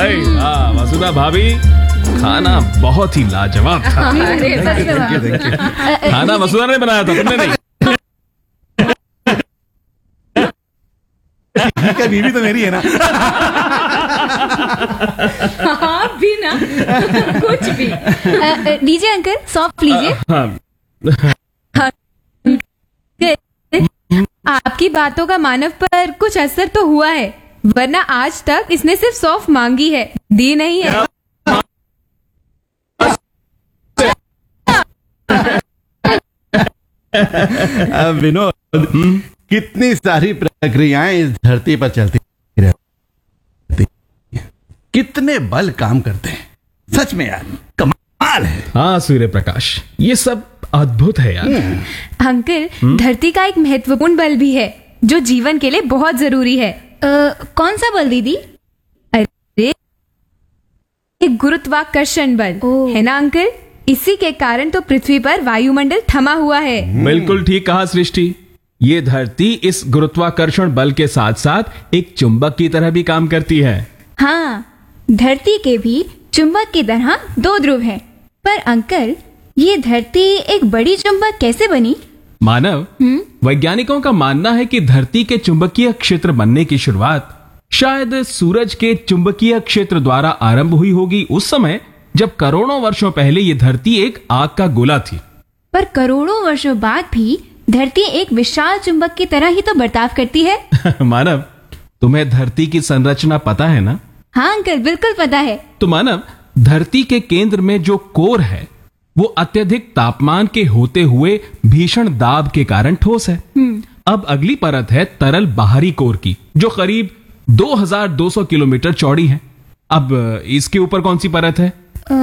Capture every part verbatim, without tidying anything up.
भाई हाँ वसुधा भाभी, खाना बहुत ही लाजवाब था। खाना वसुधा ने बनाया था, तुमने नहीं। का बीवी तो मेरी है ना। हाँ भी ना, कुछ भी। लीजिए अंकल, सॉफ्ट लीजिए। आपकी बातों का मानव पर कुछ असर तो हुआ है, वरना आज तक इसने सिर्फ सौंफ मांगी है, दी नहीं है। विनोद, कितनी सारी प्रक्रियाएं इस धरती पर चलती रहती, कितने बल काम करते हैं, सच में यार कमाल है। हाँ सूर्य प्रकाश, ये सब अद्भुत है यार। अंकल, धरती का एक महत्वपूर्ण बल भी है जो जीवन के लिए बहुत जरूरी है। आ, कौन सा बल दीदी? अरे एक गुरुत्वाकर्षण बल है ना अंकल, इसी के कारण तो पृथ्वी पर वायुमंडल थमा हुआ है। बिल्कुल ठीक कहा सृष्टि, ये धरती इस गुरुत्वाकर्षण बल के साथ साथ एक चुंबक की तरह भी काम करती है। हाँ, धरती के भी चुंबक की तरह दो ध्रुव हैं। पर अंकल, ये धरती एक बड़ी चुंबक कैसे बनी? मानव, वैज्ञानिकों का मानना है कि धरती के चुंबकीय क्षेत्र बनने की शुरुआत शायद सूरज के चुंबकीय क्षेत्र द्वारा आरंभ हुई होगी, उस समय जब करोड़ों वर्षों पहले ये धरती एक आग का गोला थी। पर करोड़ों वर्षों बाद भी धरती एक विशाल चुंबक की तरह ही तो बर्ताव करती है। मानव, तुम्हें धरती की संरचना पता है ना? हाँ अंकल, बिल्कुल पता है। तो मानव, धरती के केंद्र में जो कोर है वो अत्यधिक तापमान के होते हुए भीषण दाब के कारण ठोस है। अब अगली परत है तरल बाहरी कोर की, जो करीब दो हज़ार दो सौ किलोमीटर चौड़ी है। अब इसके ऊपर कौन सी परत है?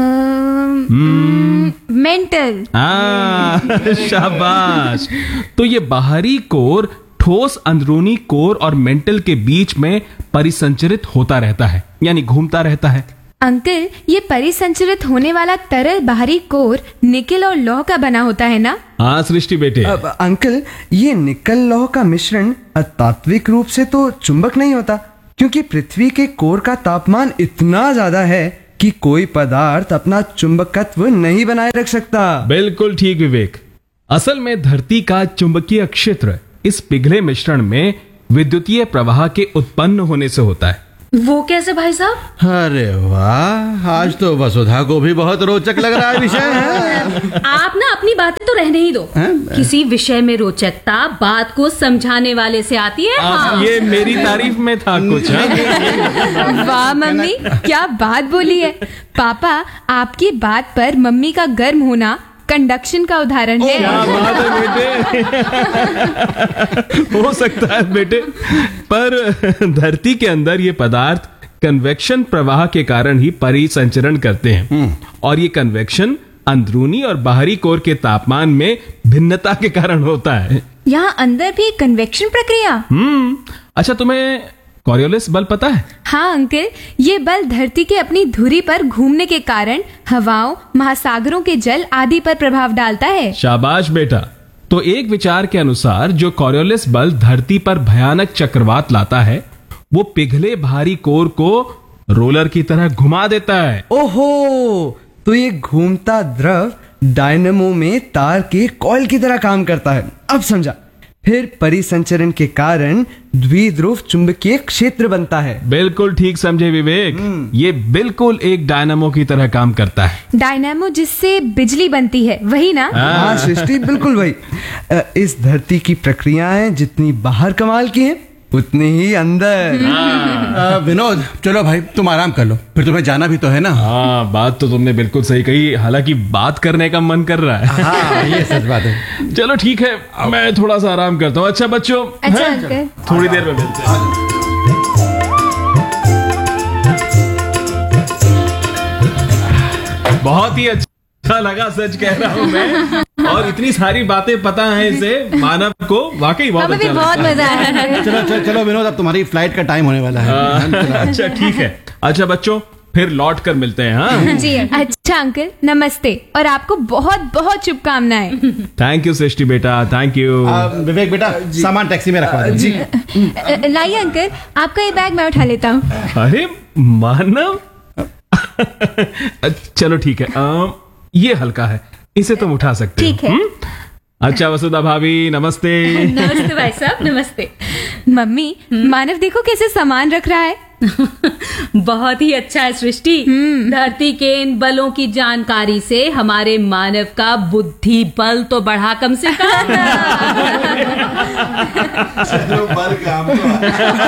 मेंटल। हाँ शाबाश। तो ये बाहरी कोर ठोस अंदरूनी कोर और मेंटल के बीच में परिसंचरित होता रहता है, यानी घूमता रहता है। अंकल, ये परिसंचरित होने वाला तरल बाहरी कोर निकेल और लौह का बना होता है ना? हाँ सृष्टि बेटे। अब अंकल, ये निकल लौह का मिश्रण तात्विक रूप से तो चुंबक नहीं होता, क्योंकि पृथ्वी के कोर का तापमान इतना ज्यादा है कि कोई पदार्थ अपना चुंबकत्व नहीं बनाए रख सकता। बिल्कुल ठीक विवेक। असल में धरती का चुंबकीय क्षेत्र इस पिघले मिश्रण में विद्युतीय प्रवाह के उत्पन्न होने से होता है। वो कैसे भाई साहब? अरे वाह, आज तो वसुधा को भी बहुत रोचक लग रहा है विषय है। आप ना अपनी बातें तो रहने ही दो। किसी विषय में रोचकता बात को समझाने वाले से आती है। हाँ। ये मेरी तारीफ में था कुछ। वाह मम्मी, क्या बात बोली है। पापा, आपकी बात पर मम्मी का गर्म होना कंडक्शन का उदाहरण है। क्या बात है बेटे। हो सकता है बेटे, पर धरती के अंदर ये पदार्थ कन्वेक्शन प्रवाह के कारण ही परिसंचरण करते हैं, और ये कन्वेक्शन अंदरूनी और बाहरी कोर के तापमान में भिन्नता के कारण होता है। यहाँ अंदर भी कन्वेक्शन प्रक्रिया। हम्म अच्छा, तुम्हें कॉरियोलिस बल पता है? हाँ अंकल, ये बल धरती के अपनी धुरी पर घूमने के कारण हवाओं, महासागरों के जल आदि पर प्रभाव डालता है। शाबाश बेटा। तो एक विचार के अनुसार जो कॉरियोलिस बल धरती पर भयानक चक्रवात लाता है, वो पिघले भारी कोर को रोलर की तरह घुमा देता है। ओहो, तो ये घूमता द्रव डायनेमो में तार के कॉइल की तरह काम करता है। अब समझा। फिर परिसंचरण के कारण द्विध्रुव चुंबकीय क्षेत्र बनता है। बिल्कुल ठीक समझे विवेक, ये बिल्कुल एक डायनामो की तरह काम करता है। डायनामो जिससे बिजली बनती है, वही ना? हाँ सृष्टि, बिल्कुल वही। अ, इस धरती की प्रक्रियाएं जितनी बाहर कमाल की हैं, उतनी ही अंदर। आ, विनोद, चलो भाई तुम आराम कर लो, फिर तुम्हें जाना भी तो है ना। हाँ, बात तो तुमने बिल्कुल सही कही, हालांकि बात करने का मन कर रहा है। हाँ, ये सच बात है। चलो ठीक है, मैं थोड़ा सा आराम करता हूँ। अच्छा बच्चों, अच्छा हैं? अंकल, थोड़ी देर में मिलते हैं। बहुत ही अच्छा लगा, सच कह रहा हूँ मैं। और इतनी सारी बातें पता है इसे, मानव को वाकई बहुत हमें अच्छा भी बहुत लगता है। मजा आया। चलो चलो चलो विनोद, अब तुम्हारी फ्लाइट का टाइम होने वाला है। अच्छा ठीक है। अच्छा बच्चों, फिर लौट कर मिलते हैं। हाँ जी अच्छा अंकल, नमस्ते, और आपको बहुत बहुत शुभकामनाएं। थैंक यू सृष्टि बेटा, थैंक यू। आ, विवेक बेटा, सामान टैक्सी में रखवा दो। जी लाइए अंकल, आपका ये बैग मैं उठा लेता हूँ। अरे मानव, चलो ठीक है, आ, ये हल्का है, इसे तुम उठा सकते हो। ठीक है। हम्म? अच्छा वसुधा भाभी नमस्ते। नमस्ते भाई साहब, नमस्ते। मम्मी, मानव देखो कैसे सामान रख रहा है। बहुत ही अच्छा है सृष्टि। धरती के इन बलों की जानकारी से हमारे मानव का बुद्धि बल तो बढ़ा कम से कम। चलो बल काम तो